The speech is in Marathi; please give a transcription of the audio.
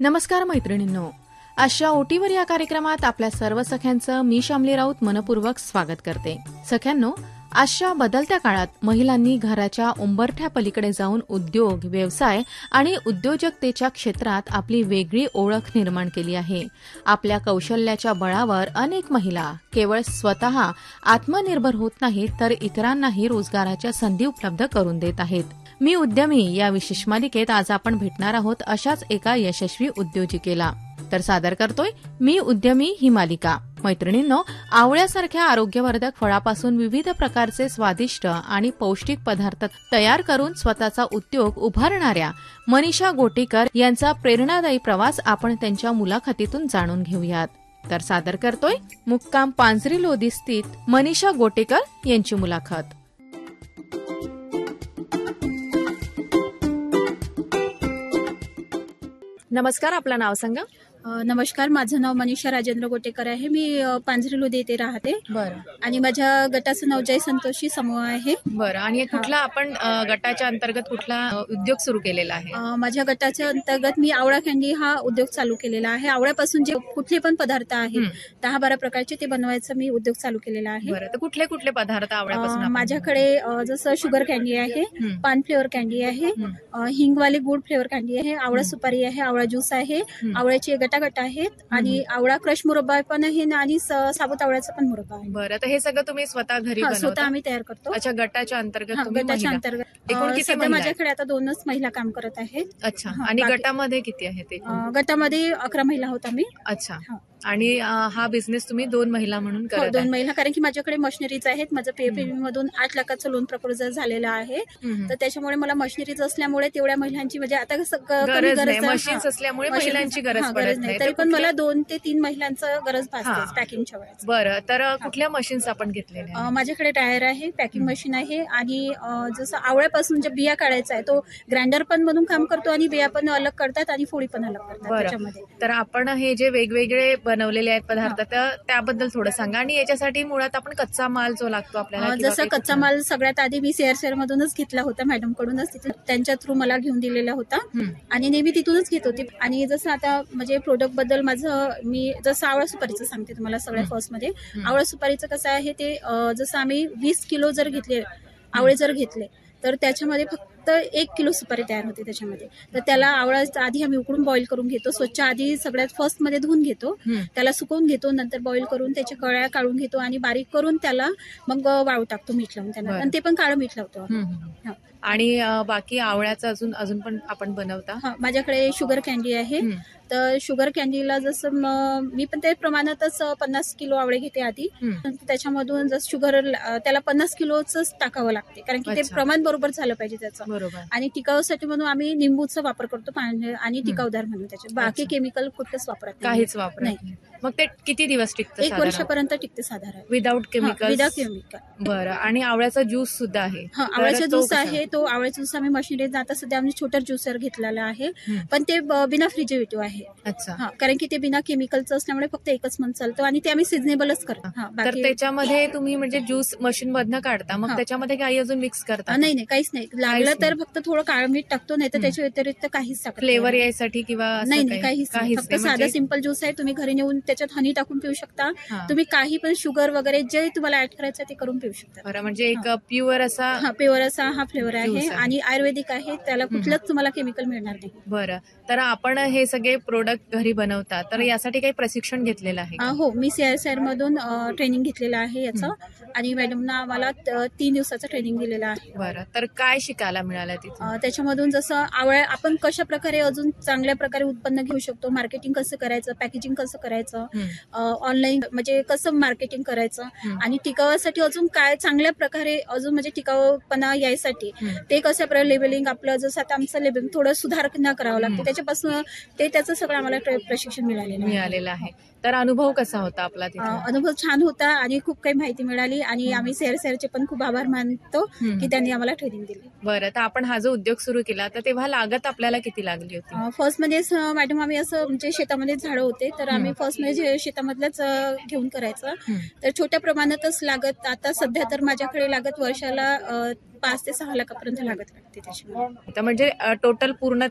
नमस्कार मैत्रिणींनो, आजच्या ओटीवर या कार्यक्रमात आपल्या सर्व सख्यांचं मी शामली राऊत मनपूर्वक स्वागत करते. सख्यांनो, आजच्या बदलत्या काळात महिलांनी घराच्या उंबरठ्या पलीकडे जाऊन उद्योग, व्यवसाय आणि उद्योजकतेच्या क्षेत्रात आपली वेगळी ओळख निर्माण केली आहे. आपल्या कौशल्याच्या बळावर अनेक महिला केवळ स्वतः आत्मनिर्भर होत नाहीत, तर इतरांनाही रोजगाराच्या संधी उपलब्ध करून देत आहेत. मी उद्यमी या विशेष मालिकेत आज आपण भेटणार आहोत अशाच एका यशस्वी उद्योजिकेला. तर सादर करतोय मी उद्यमी ही मालिका. मैत्रिणींनो, आवळ्यासारख्या आरोग्यवर्धक फळापासून विविध प्रकारचे स्वादिष्ट आणि पौष्टिक पदार्थ तयार करून स्वतःचा उद्योग उभारणाऱ्या मनीषा गोटेकर यांचा प्रेरणादायी प्रवास आपण त्यांच्या मुलाखतीतून जाणून घेऊयात. तर सादर करतोय मुक्काम पांजरी लोधी स्थित मनीषा गोटेकर यांची मुलाखत. नमस्कार, आपलं नाव सांगा. नमस्कार, माझं नाव मनीषा राजेंद्र गोटेकर आहे. मी पांजरी लोधी येथे राहते. बरं. आणि माझ्या गटाचं नाव जय संतोषी समूह आहे. बरं. आणि कुठला आपण गटाच्या अंतर्गत कुठला उद्योग सुरू केलेला आहे? माझ्या गटाच्या अंतर्गत मी आवळा कँडी हा उद्योग चालू केलेला आहे. आवळ्यापासून जे कुठले पण पदार्थ आहेत 10-12 प्रकारचे ते बनवायचा मी उद्योग चालू केलेला आहे. बरं. तर कुठले कुठले पदार्थ आवळ्यापासून? माझ्याकडे जसं शुगर कँडी आहे, पान फ्लेवर कँडी आहे, हिंगवाली गुड फ्लेवर कँडी आहे, आवळा सुपारी आहे, आवळा ज्यूस आहे, आवळ्याचे गटागट आहेत आणि आवळा क्रश मुरब्बा पण आहे आणि साबुत आवळ्याचा पण मुरब्बा आहे. बरं. तर हे सगळं तुम्ही स्वतः घरी स्वतः आम्ही तयार करतो. अच्छा, गटाच्या अंतर्गत? गटाच्या अंतर्गत सध्या माझ्याकडे आता 2च महिला काम करत आहेत. अच्छा. आणि गटामध्ये किती आहेत? गटामध्ये 11 महिला आहोत आम्ही. अच्छा. आणि हा बिझनेस तुम्ही 2 महिला म्हणून करत? 2 महिला, कारण की माझ्याकडे मशिनरीज आहेत. माझं पीएफएबी मधून 8 लाखाचं लोन प्रपोजल झालेलं आहे. तर त्याच्यामुळे मला मशनरीज असल्यामुळे तेवढ्या महिलांची म्हणजे आता गरज मशीन्स असल्यामुळे महिलांची गरज पडत नाही. तरी पण मला 2 ते 3 महिलांचं गरज भासते पॅकिंगच्या वेळेस. बरं. तर कुठल्या मशीन्स आपण घेतलेल्या? माझ्याकडे ड्रायर आहे, पॅकिंग मशीन आहे आणि जसं आवळ्यापासून जे बिया काढायचा आहे तो ग्राइंडर पण मधून काम करतो आणि बिया पण अलग करतात आणि फोडी पण अलग करतात त्याच्यामध्ये. तर आपण हे जे वेगवेगळे बनवलेले आहेत पदार्थ त्याबद्दल थोडं सांगा. आणि याच्यासाठी मुळात आपण कच्चा माल जो लागतो आपल्याला, जसं कच्चा माल सगळ्यात आधी मी सीआरसीआर मधूनच घेतला होता, मॅडम कडूनच, त्यांच्या थ्रू मला घेऊन दिलेला होता आणि नेहमी तिथूनच घेत होते. आणि जसं आता म्हणजे प्रोडक्ट बद्दल मी जसं आवळा सुपारीचं सांगते तुम्हाला सगळ्यात फर्स्ट मध्ये. आवळा सुपारीचं कसं आहे ते, जसं आम्ही 20 किलो जर घेतले आवळे जर घेतले तर त्याच्यामध्ये फक्त 1 किलो सुपारी तयार होते त्याच्यामध्ये. तर त्याला आवळा आधी आम्ही उकडून बॉईल करून घेतो, स्वच्छ आधी सगळ्यात फर्स्ट मध्ये धुवून घेतो, त्याला सुकवून घेतो, नंतर बॉईल करून त्याच्या कळ्या काढून घेतो आणि बारीक करून त्याला मग वाळू टाकतो मीठ लावून त्याला. आणि ते पण काळं मीठ लावतो. आणि बाकी आवळ्याचं अजून पण आपण बनवता? माझ्याकडे शुगर कँडी आहे. तर शुगर कँडीला जसं मी पण त्या प्रमाणातच 50 किलो आवळे घेते आधी. त्याच्यामधून जसं शुगर त्याला 50 किलोच टाकावं लागते, कारण की ते प्रमाण बरोबर झालं पाहिजे त्याचं. आणि टिकाऊसाठी म्हणून आम्ही निंबूचा वापर करतो आणि टिकाऊदार म्हणून त्याचे. बाकी केमिकल कुठलंच वापरत काहीच वापरत नाही. मग ते किती दिवस टिकतं? 1 वर्षापर्यंत टिकते साधारण, विदाउट केमिकल. Without chemical. बरं. आणि आवळ्याचा ज्यूस सुद्धा आहे? आवळ्याचा ज्यूस आहे. तो आवळ्याचा ज्यूस आम्ही मशिनरीत आता सध्या आम्ही छोटा ज्युसर घेतलेला आहे, पण ते बिना प्रिझर्वेटिव्ह आहे. अच्छा. कारण की ते बिना केमिकलचं असल्यामुळे फक्त 1च मंथ चालतो आणि ते आम्ही सिजनेबलच करतो. तर त्याच्यामध्ये तुम्ही म्हणजे ज्यूस मशीन मधनं काढता, मग त्याच्यामध्ये काही अजून मिक्स करता? नाही, काहीच नाही. लागलं तर फक्त थोडं काळं मीठ टाकतो, नाही तर त्याच्या व्यतिरिक्त काहीच टाकतो. फ्लेवर यायसाठी किंवा नाही, काहीच फक्त साधा सिंपल ज्यूस आहे. तुम्ही घरी नेऊन त्याच्यात हनी टाकून पिऊ शकता. तुम्ही काही पण शुगर वगैरे जे तुम्हाला ऍड करायचं ते करून पिऊ शकता. बरं. म्हणजे एक प्युअर असा हा फ्लेवर आहे आणि आयुर्वेदिक आहे, त्याला कुठलंच तुम्हाला केमिकल मिळणार नाही. बरं. तर आपण हे सगळे प्रोडक्ट घरी बनवता, तर यासाठी काही प्रशिक्षण घेतलेलं आहे? हो, मी सीआरसीआर मधून ट्रेनिंग घेतलेलं आहे याचं, आणि मॅडमना आम्हाला 3 दिवसाचं ट्रेनिंग दिलेलं आहे. बरं. तर काय शिकायला मिळालं तिथे? त्याच्यामधून जसं आवळ्या आपण कशा प्रकारे अजून चांगल्या प्रकारे उत्पन्न घेऊ शकतो, मार्केटिंग कसं करायचं, पॅकेजिंग कसं करायचं, ऑनलाईन म्हणजे कसं मार्केटिंग करायचं, आणि टिकावासाठी अजून काय चांगल्या प्रकारे अजून म्हणजे टिकाऊपणा यायसाठी ते कसं प्रकारे लेबलिंग आपलं जसं आता आमचं लेबलिंग थोडं सुधारणा करावं लागतं, त्याच्यापासून त्याचं सगळं आम्हाला प्रशिक्षण मिळालेलं आहे. तर अनुभव कसा होता आपला तिथे? अनुभव छान होता आणि खूप काही माहिती मिळाली आणि आम्ही सीआरसीआरचे पण खूप आभार मानतो की त्यांनी आम्हाला ट्रेनिंग दिली. बरं. तर आपण हा जो उद्योग सुरू केला तर तेव्हा लागत आपल्याला किती लागली होती? फर्स्ट मध्ये मॅडम आम्ही असं म्हणजे शेतामध्ये झाडं होते, तर आम्ही फर्स्ट मध्ये शेतामधल्याच घेऊन करायचं, तर छोट्या प्रमाणातच लागत. आता सध्या तर माझ्याकडे लागत वर्षाला 5 ते 6 लाखापर्यंत लागत लागते त्याची. म्हणजे टोटल पूर्ण